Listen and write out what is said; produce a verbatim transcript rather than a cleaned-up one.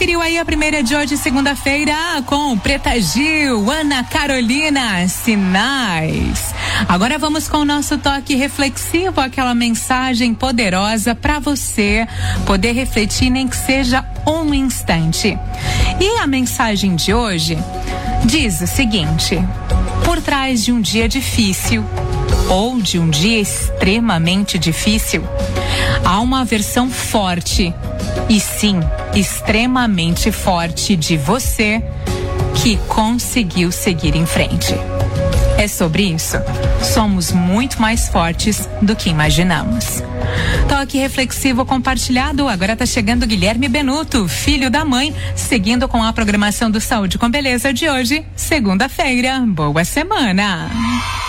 conferiu aí a primeira de hoje, segunda-feira, com Preta Gil, Ana Carolina, Sinais. Agora vamos com o nosso toque reflexivo, aquela mensagem poderosa para você poder refletir, nem que seja um instante. E a mensagem de hoje diz o seguinte: por trás de um dia difícil ou de um dia extremamente difícil, há uma versão forte, e sim, extremamente forte de você que conseguiu seguir em frente. É sobre isso. Somos muito mais fortes do que imaginamos. Toque reflexivo compartilhado. Agora tá chegando Guilherme Benuto, filho da mãe, seguindo com a programação do Saúde com Beleza de hoje, segunda-feira. Boa semana!